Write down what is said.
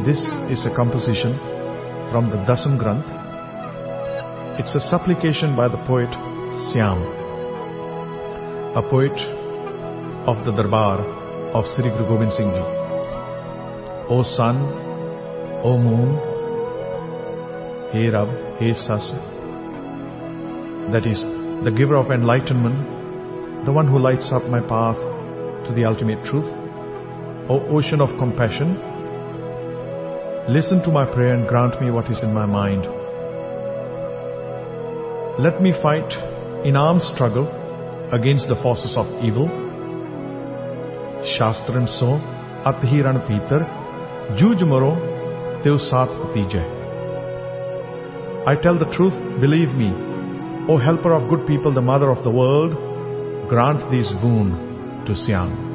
This is a composition from the Dasam Granth. It's a supplication by the poet Syam, a poet of the Darbar of Sri Guru Gobind Singh Ji. O sun, O moon, Hey Rab, Hey Sas, that is, the giver of enlightenment, the one who lights up my path to the ultimate truth. O ocean of compassion, listen to my prayer and grant me what is in my mind. Let me fight in armed struggle against the forces of evil. Shastran so, Athiran Peter, Juj Maro, Teu Saath Patijay. I tell the truth, believe me. O helper of good people, the mother of the world, grant this boon to Syam.